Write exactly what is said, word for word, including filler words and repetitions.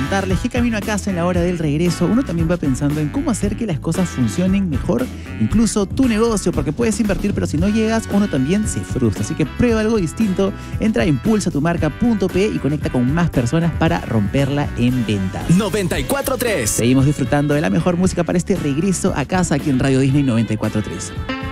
contarles que camino a casa en la hora del regreso, uno también va pensando en cómo hacer que las cosas funcionen mejor, incluso tu negocio, porque puedes invertir, pero si no llegas, uno también se frustra. Así que prueba algo distinto, entra a impulsa tu marca punto pe y conecta con más personas para romperla en ventas. noventa y cuatro punto tres. Seguimos disfrutando de la mejor música para este regreso a casa aquí en Radio Disney noventa y cuatro punto tres.